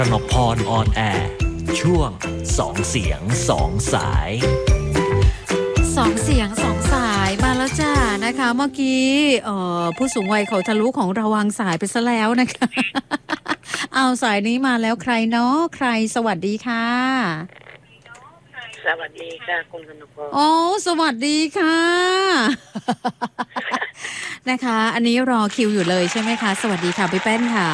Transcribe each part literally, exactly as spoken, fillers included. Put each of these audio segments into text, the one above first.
กนกพรออนแอร์ช่วงสองเสียงสองสายสองเสียงสองสายมาแล้วจ้านะคะเมื่อกี้เอ่อผู้สูงวัยเขาทะลุของเราวางสายไปซะแล้วนะคะ เอาสายนี้มาแล้วใครเนาะใครสวัสดีค่ะสวัสดีค่ะคุณกนกพรโอ้สวัสดีค่ะ นะคะ อันนี้รอคิวอยู่เลยใช่ไหมคะสวัสดีค่ะพี่แป้นค่ะ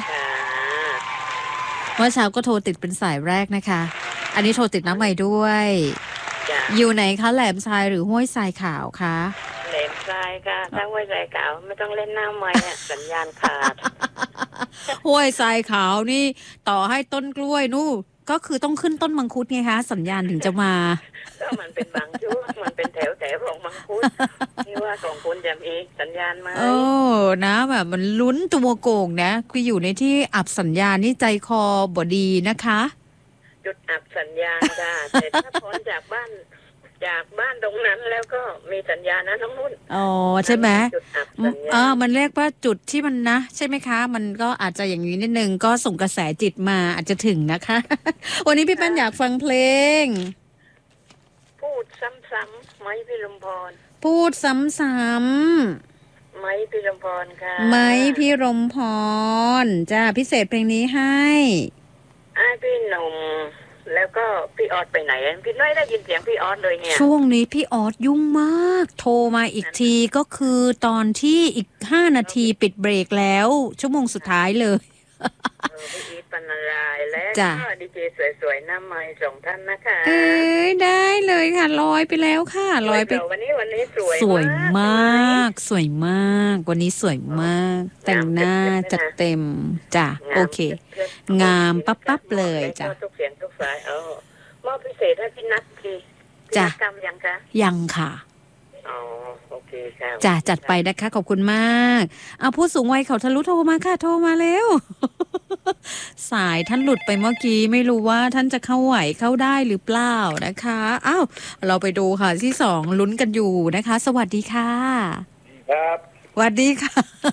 เมื่อเช้าก็โทรติดเป็นสายแรกนะคะอันนี้โทรติดน้ำใหม่ด้วยอยู่ไหนคะแหลมทรายหรือห้วยทรายขาวคะแหลมทรายค่ะถ้าห้วยทรายขาวไม่ต้องเล่นน้ำใหม่เนี่ยสัญญาณขาดห้วยทรายขาวนี่ต่อให้ต้นกล้วยนู่นก็คือต้องขึ้นต้นมังคุดไงคะสัญญาณถึงจะมาก็มันเป็นบางช่วงมันเป็นแถวแถวของมังคุดที่ว่าของคุณจะมีสัญญาณไหมโอ้นะแบบมันลุ้นตัวโก่งนะคืออยู่ในที่อับสัญญาณนี่ใจคอบดีนะคะจุดอับสัญญาณค่ะแต่ถ้าพ้นจากบ้านจากบ้านตรงนั้นแล้วก็มีสัญญาณนะน้องนุ่นอ๋อใช่ไหมจุดอับสัญญาณอ่ามันเรียกว่าจุดที่มันนะใช่ไหมคะมันก็อาจจะอย่างนี้นิดนึงก็ส่งกระแสจิตมาอาจจะถึงนะคะ วันนี้พี่แป้นอยากฟังเพลงพูดซ้ำๆไม้พิรมพรพูดซ้ำๆไม้พิรมพรค่ะไม้พิรมพรจ้าพิเศษเพลงนี้ให้ไอ้พี่หนุ่มแล้วก็พี่ออสไปไหนพี่น้อยได้ยินเสียงพี่ออสเลยเนี่ยช่วงนี้พี่ออสยุ่งมากโทรมาอีกทีก็คือตอนที่อีกห้านาทีปิดเบรกแล้วชั่วโมงสุดท้ายเลยพี่อีทปนารายและก็ดีเจสวยๆหน้าไม้สองท่านนะคะเอ้ยได้เลยค่ะลอยไปแล้วค่ะลอยไปวันนี้วันนี้สวยสวยมากสวยมากวันนี้สวยมากแต่งหน้าจัดเต็มจ้ะโอเคงามปั๊บปั๊บเลยจ้ะทุกเสียงทุกสายเออมอบพิเศษให้พี่นัททีจ้ะทำยังคะยังค่ะอ๋อโอเคค่ะจ้ะจัดไปนะคะขอบคุณมากเอาผู้สูงวัยเขาทะลุโทรมาค่ะโทรมาเร็ว สายท่านหลุดไปเมื่อกี้ไม่รู้ว่าท่านจะเข้าไหวเข้าได้หรือเปล่านะคะอ้าวเราไปดูค่ะที่สองลุ้นกันอยู่นะคะสวัสดีค่ะครับสวัสดีค่ะ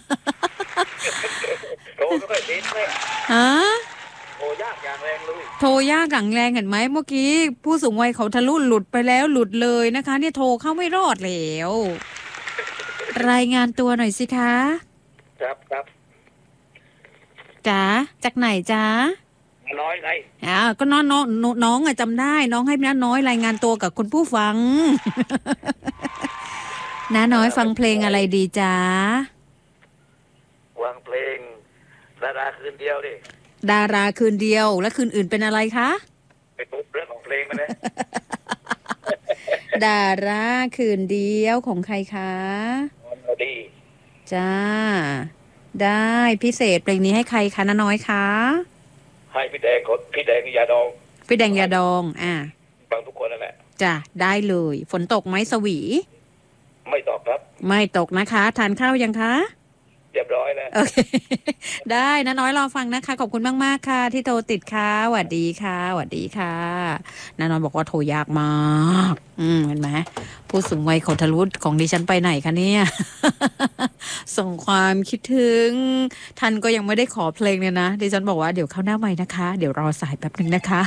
โทรไม่ค่อยติดเลยฮะโทรยากอย่างแรงเลยโทรยากอย่างแรงเห็นไหมเมื่อกี้ผู้สูงวัยเขาทะลุหลุดไปแล้วหลุดเลยนะคะเนี่ยโทรเข้าไม่รอดแล้วรายงานตัวหน่อยสิคะครับครับจ๋าจากไหนจ๊ะน้อยไงอ่าก็น้องน้องน้องอะจำได้น้องให้น้าน้อยรายงานตัวกับคุณผู้ฟัง น้าน้อยฟังเพลงอะไรดีจ๊ะวางเพลงดาราคืนเดียวดิดาราคืนเดียวแล้วคืนอื่นเป็นอะไรคะไปปุ๊บเรื่องของเพลงมาเลยดาราคืนเดียวของใครคะดีจ้าได้พิเศษเพลงนี้ให้ใครคะน้าน้อยคะให้พี่แดงพี่แดงยาดองพี่แดงยาดองอ่าฟังทุกคนนั่นแหละจ้ะได้เลยฝนตกไหมสวีไม่ตกครับไม่ตกนะคะทานข้าวยังคะเรียบร้อยแล้วโอเคได้นะน้อยรอฟังนะคะขอบคุณมากๆค่ะที่โทรติดค่ะสวัสดีค่ะสวัสดีค่ะน้าน้อยบอกว่าโทรยากมากอืมเห็นไหมผู้สูงวัยเขาทะลุของดิฉันไปไหนคะเนี่ยส่งความคิดถึงท่านก็ยังไม่ได้ขอเพลงเลยนะดิฉันบอกว่าเดี๋ยวเข้าหน้าใหม่นะคะเดี๋ยวรอสายแป๊บนึงนะคะ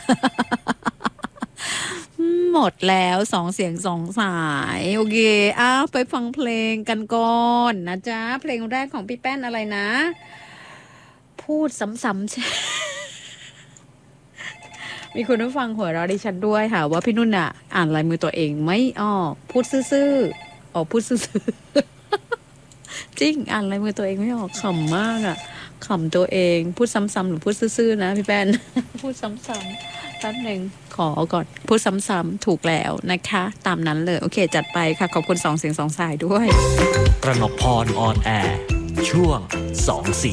หมดแล้วสองเสียงสองสายโอเคอ้าวไปฟังเพลงกันก่อนนะจ๊ะเพลงแรกของพี่แป้นอะไรนะพูดซ้ำๆใช่มีคุณผู้ฟังหัวเราะดิฉันด้วยค่ะว่าพี่นุ่นอ่ะอ่านลายมือตัวเองไม่ออกพูดซื่อๆอ๋อพูดซื่อๆจริงอ่านลายมือตัวเองไม่ออกขำมากอ่ะขำตัวเองพูดซ้ำๆหรือพูดซื่อๆนะพี่แป้นพูดซ้ำๆแป๊บหนึ่งขอก่อนพูดซ้ำๆถูกแล้วนะคะตามนั้นเลยโอเคจัดไปค่ะขอบคุณสองเสียงสองสายด้วยกนกพรออนแอร์ช่วงสองเสียง